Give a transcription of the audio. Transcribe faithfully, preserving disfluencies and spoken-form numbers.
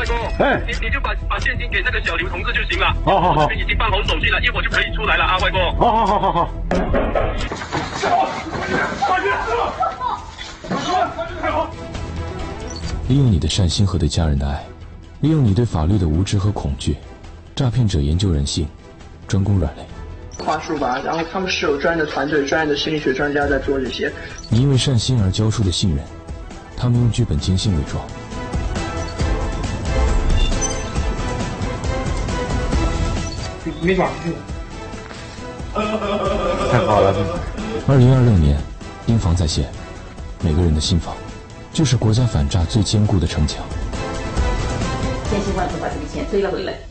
哥， 哎， 你你就把把现金给那个小刘同志就行了。 好好好， 我这边已经办好手续了，一会儿就可以出来了啊，外公。 好好好好好。 利用你的善心和对家人的爱，利用你对法律的无知和恐惧，诈骗者研究人性，专攻软肋。 话术吧，然后他们是有专业的团队、专业的心理学专家在做这些。 你因为善心而交出的信任，他们用剧本精心伪装。 没法去。太好了！ 二零二六年，盯防在线，每个人的心防，就是国家反诈最坚固的城墙。 千辛万苦把这笔钱追了回来。